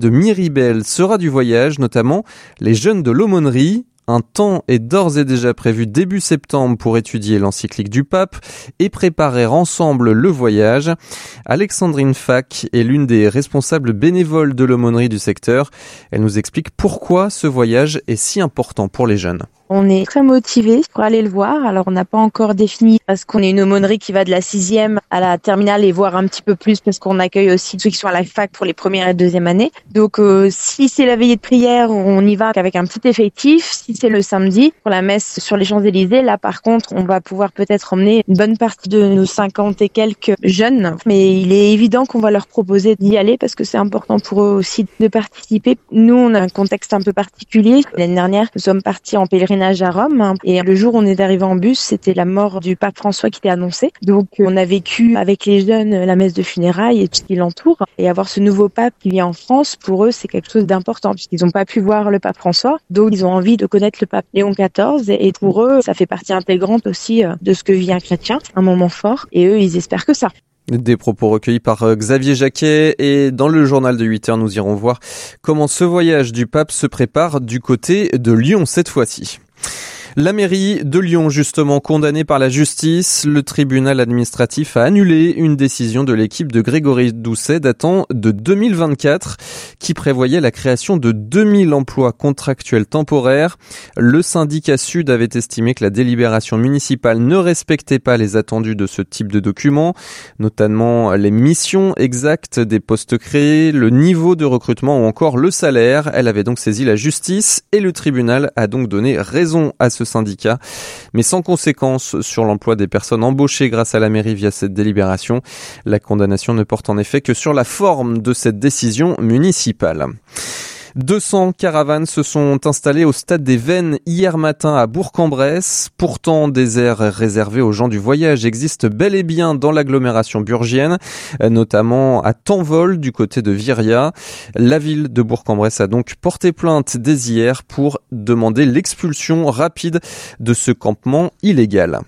de Miribel sera du voyage, notamment les jeunes de l'aumônerie. Un temps est d'ores et déjà prévu début septembre pour étudier l'encyclique du pape et préparer ensemble le voyage. Alexandrine Fac est l'une des responsables bénévoles de l'aumônerie du secteur. Elle nous explique pourquoi ce voyage est si important pour les jeunes. On est très motivés pour aller le voir. Alors, on n'a pas encore défini parce qu'on est une aumônerie qui va de la 6e à la terminale et voir un petit peu plus parce qu'on accueille aussi ceux qui sont à la fac pour les premières et deuxième années. Donc, si c'est la veillée de prière, on y va avec un petit effectif. Si c'est le samedi pour la messe sur les Champs-Élysées, là, par contre, on va pouvoir peut-être emmener une bonne partie de nos 50 et quelques jeunes. Mais il est évident qu'on va leur proposer d'y aller parce que c'est important pour eux aussi de participer. Nous, on a un contexte un peu particulier. L'année dernière, nous sommes partis en pèlerinage à Rome et le jour où on est arrivé en bus, c'était la mort du pape François qui était annoncée. Donc on a vécu avec les jeunes la messe de funérailles et tout ce qui l'entoure. Et avoir ce nouveau pape qui vient en France, pour eux, c'est quelque chose d'important puisqu'ils n'ont pas pu voir le pape François. Donc ils ont envie de connaître le pape Léon XIV et pour eux, ça fait partie intégrante aussi de ce que vit un chrétien, un moment fort. Et eux, ils espèrent que ça. Des propos recueillis par Xavier Jacquet et dans le journal de 8h, nous irons voir comment ce voyage du pape se prépare du côté de Lyon cette fois-ci. La mairie de Lyon, justement condamnée par la justice, le tribunal administratif a annulé une décision de l'équipe de Grégory Doucet datant de 2024 qui prévoyait la création de 2000 emplois contractuels temporaires. Le syndicat Sud avait estimé que la délibération municipale ne respectait pas les attendus de ce type de document, notamment les missions exactes des postes créés, le niveau de recrutement ou encore le salaire. Elle avait donc saisi la justice et le tribunal a donc donné raison à ce syndicat, mais sans conséquence sur l'emploi des personnes embauchées grâce à la mairie via cette délibération. La condamnation ne porte en effet que sur la forme de cette décision municipale. 200 caravanes se sont installées au stade des Vennes hier matin à Bourg-en-Bresse. Pourtant, des aires réservées aux gens du voyage existent bel et bien dans l'agglomération burgienne, notamment à Tanvol du côté de Viria. La ville de Bourg-en-Bresse a donc porté plainte dès hier pour demander l'expulsion rapide de ce campement illégal.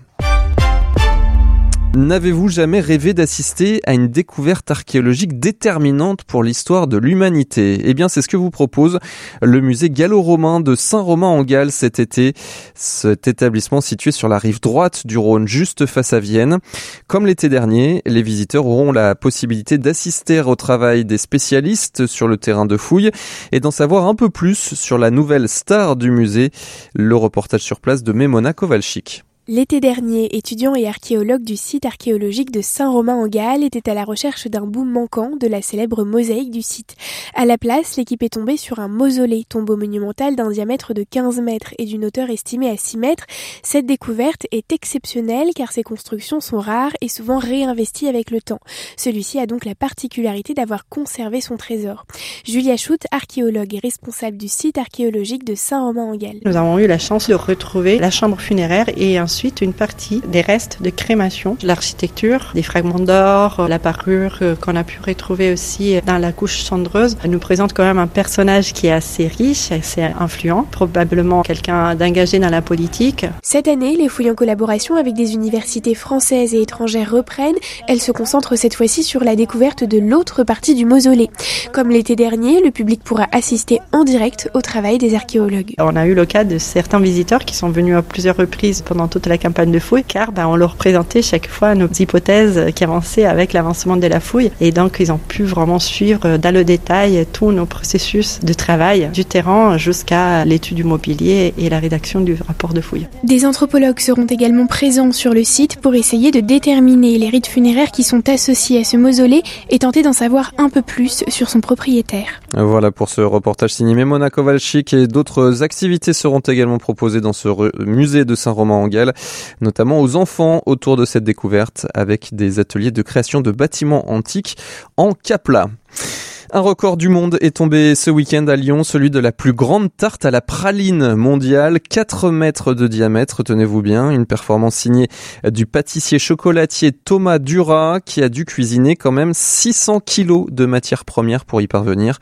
N'avez-vous jamais rêvé d'assister à une découverte archéologique déterminante pour l'histoire de l'humanité ? Eh bien, c'est ce que vous propose le musée gallo-romain de Saint-Romain-en-Galles cet été. Cet établissement situé sur la rive droite du Rhône, juste face à Vienne. Comme l'été dernier, les visiteurs auront la possibilité d'assister au travail des spécialistes sur le terrain de fouilles et d'en savoir un peu plus sur la nouvelle star du musée. Le reportage sur place de Memona Kowalczyk. L'été dernier, étudiants et archéologues du site archéologique de Saint-Romain-en-Galles étaient à la recherche d'un bout manquant de la célèbre mosaïque du site. À la place, l'équipe est tombée sur un mausolée, tombeau monumental d'un diamètre de 15 mètres et d'une hauteur estimée à 6 mètres. Cette découverte est exceptionnelle car ces constructions sont rares et souvent réinvesties avec le temps. Celui-ci a donc la particularité d'avoir conservé son trésor. Julia Schutt, archéologue et responsable du site archéologique de Saint-Romain-en-Galles. Nous avons eu la chance de retrouver la chambre funéraire et ensuite une partie des restes de crémation, l'architecture, des fragments d'or, la parure qu'on a pu retrouver aussi dans la couche cendreuse nous présente quand même un personnage qui est assez riche, assez influent, probablement quelqu'un d'engagé dans la politique. Cette année, les fouilles en collaboration avec des universités françaises et étrangères reprennent. Elles se concentrent cette fois-ci sur la découverte de l'autre partie du mausolée. Comme l'été dernier, le public pourra assister en direct au travail des archéologues. On a eu le cas de certains visiteurs qui sont venus à plusieurs reprises pendant toute la campagne de fouille, car on leur présentait chaque fois nos hypothèses qui avançaient avec l'avancement de la fouille, et donc ils ont pu vraiment suivre dans le détail tous nos processus de travail, du terrain jusqu'à l'étude du mobilier et la rédaction du rapport de fouille. Des anthropologues seront également présents sur le site pour essayer de déterminer les rites funéraires qui sont associés à ce mausolée et tenter d'en savoir un peu plus sur son propriétaire. Voilà pour ce reportage signé Memona Kowalczyk, et d'autres activités seront également proposées dans ce musée de Saint-Romain-en-Galles, notamment aux enfants autour de cette découverte avec des ateliers de création de bâtiments antiques en Capla. Un record du monde est tombé ce week-end à Lyon, celui de la plus grande tarte à la praline mondiale, 4 mètres de diamètre, tenez-vous bien, une performance signée du pâtissier chocolatier Thomas Duras qui a dû cuisiner quand même 600 kilos de matières premières pour y parvenir.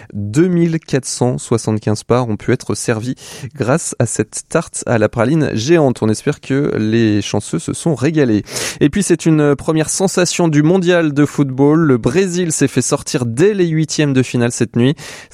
2475 parts ont pu être servies grâce à cette tarte à la praline géante. On espère que les chanceux se sont régalés. Et puis c'est une première sensation du mondial de football. Le Brésil s'est fait sortir dès les 8 8e de finale cette nuit.